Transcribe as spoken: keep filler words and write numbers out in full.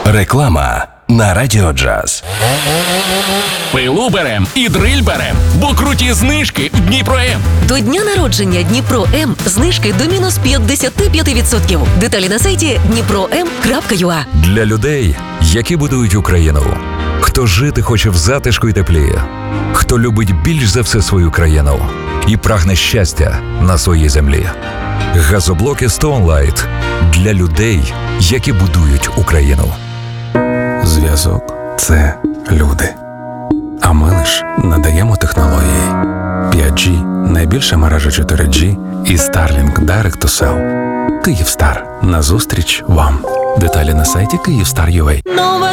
Реклама на Радіо Джаз. Пилу берем і дриль берем, бо круті знижки в Дніпро-М. До дня народження Дніпро-М знижки до мінус п'ятдесят п'ять відсотків. Деталі на сайті дніпро ем крапка ю а. Для людей, які будують Україну. Хто жити хоче в затишку й теплі. Хто любить більш за все свою країну і прагне щастя на своїй землі. Газоблоки Stone Light для людей, які будують Україну. Зв'язок – це люди. А ми лиш надаємо технології. п'ять джі – найбільша мережа чотири джі і Starlink Direct to Cell. Київстар. Назустріч вам. Деталі на сайті Київстар крапка ю а.